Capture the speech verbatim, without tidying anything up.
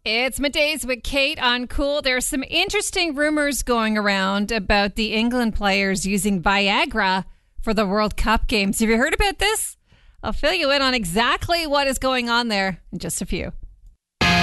It's Middays with Kate on Cool. There are some interesting rumors going around about the England players using Viagra for the World Cup games. Have you heard about this? I'll fill you in on exactly what is going on there in just a few.